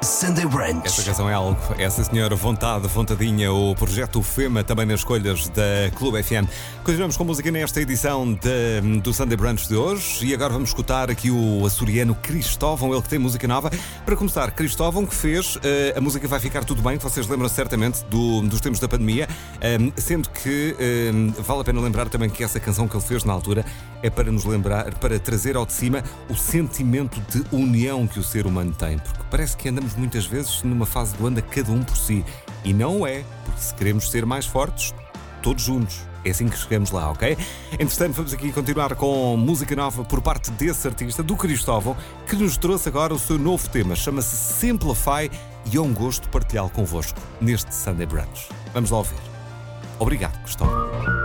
Sunday Brunch. Esta canção é algo. Essa senhora, vontadinha, o projeto FEMA, também nas escolhas da Clube FM. Continuamos com música nesta edição do Sunday Brunch de hoje. E agora vamos escutar aqui o açoriano Cristóvão, ele que tem música nova. Para começar, Cristóvão, que fez a música Vai Ficar Tudo Bem, que vocês lembram certamente dos tempos da pandemia, sendo que vale a pena lembrar também que essa canção que ele fez na altura é para nos lembrar, para trazer ao de cima o sentimento de união que o ser humano tem, porque parece que andamos muitas vezes numa fase do anda cada um por si, e não é, porque se queremos ser mais fortes, todos juntos. É assim que chegamos lá, ok? Entretanto, vamos aqui continuar com música nova por parte desse artista, do Cristóvão, que nos trouxe agora o seu novo tema. Chama-se Simplify e é um gosto partilhá-lo convosco neste Sunday Brunch. Vamos lá ouvir. Obrigado, Cristóvão.